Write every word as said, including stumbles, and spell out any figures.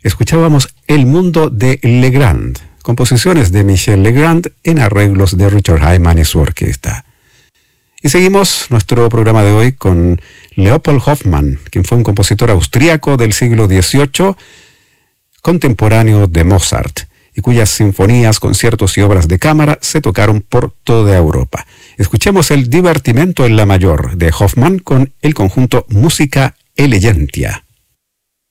Escuchábamos El mundo de Legrand, composiciones de Michel Legrand en arreglos de Richard Hyman y su orquesta. Y seguimos nuestro programa de hoy con Leopold Hoffmann, quien fue un compositor austríaco del siglo dieciocho, contemporáneo de Mozart, y cuyas sinfonías, conciertos y obras de cámara se tocaron por toda Europa. Escuchemos el Divertimento en la mayor de Hoffmann con el conjunto Musica Elegantia.